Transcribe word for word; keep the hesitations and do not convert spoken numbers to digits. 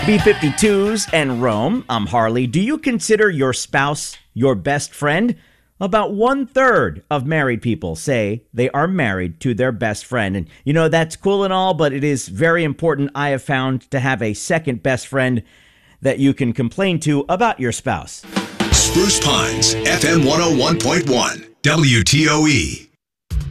B fifty-twos and Rome. I'm Harley. Do you consider your spouse your best friend? About one-third of married people say they are married to their best friend. And, you know, that's cool and all, but it is very important, I have found, to have a second best friend that you can complain to about your spouse. Spruce Pines, F M one oh one point one, W T O E.